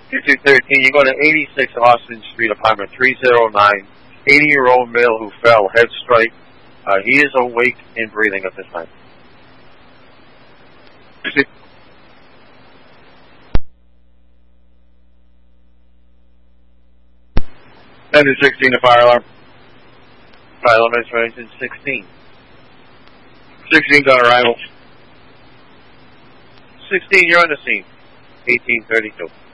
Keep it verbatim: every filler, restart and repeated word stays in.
District thirteen, you go to eighty-six Austin Street, apartment three oh nine. eighty-year-old male who fell, head strike. Uh, he is awake and breathing at this time. ten to sixteen, the fire alarm. Fire alarm information sixteen. sixteen's on arrival. sixteen, you're on the scene. eighteen thirty-two.